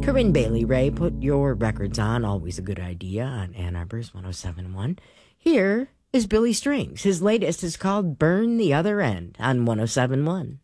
Corinne Bailey Ray, put your records on. Always a good idea on Ann Arbor's 107.1. Here is Billy Strings. His latest is called Burn the Other End on 107.1.